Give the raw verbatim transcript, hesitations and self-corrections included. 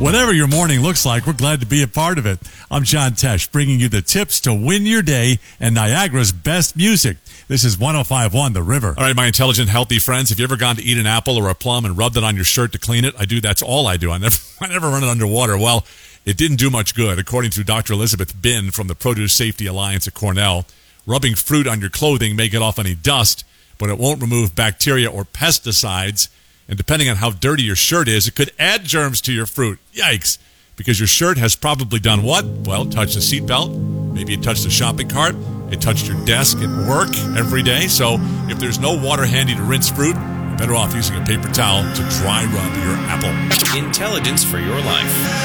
Whatever your morning looks like, we're glad to be a part of it. I'm John Tesh, bringing you the tips to win your day and Niagara's best music. This is one oh five point one The River. All right, my intelligent, healthy friends, have you ever gone to eat an apple or a plum and rubbed it on your shirt to clean it? I do. That's all I do. I never, I never run it underwater. Well, it didn't do much good. According to Doctor Elizabeth Bin from the Produce Safety Alliance at Cornell, rubbing fruit on your clothing may get off any dust, but it won't remove bacteria or pesticides. And depending on how dirty your shirt is, it could add germs to your fruit. Yikes. Because your shirt has probably done what? Well, touched the seatbelt. Maybe it touched the shopping cart. It touched your desk at work every day. So if there's no water handy to rinse fruit, you're better off using a paper towel to dry rub your apple. Intelligence for your life.